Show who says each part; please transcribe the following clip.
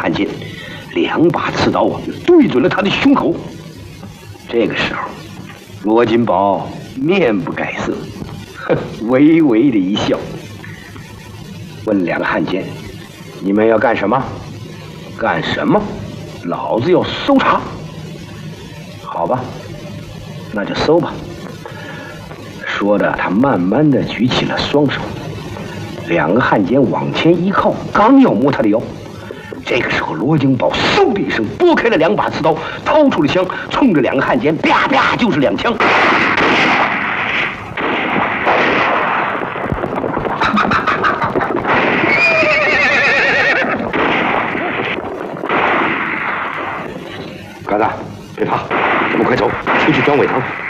Speaker 1: 汉奸，2把刺刀啊对准了他的胸口。这个时候，罗金宝面不改色，微微的一笑，问2个汉奸：“你们要干什么？干什么？老子要搜查。好吧，那就搜吧。”说着，他慢慢的举起了双手。2个汉奸往前一靠，刚要摸他的腰，这个时候罗金宝嗖的一声拨开了2把刺刀，掏出了枪，冲着2个汉奸啪啪就是2枪。嘎子，别怕，咱们快走，出去转尾堂。